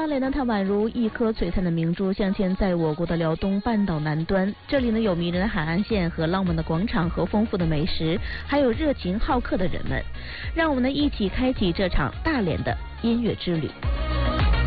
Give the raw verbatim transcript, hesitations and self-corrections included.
莲呢，它宛如一颗璀璨的明珠，镶嵌在我国的辽东半岛南端。这里呢，有迷人的海岸线和浪漫的广场和丰富的美食，还有热情好客的人们。让我们呢一起开启这场大连的音乐之旅。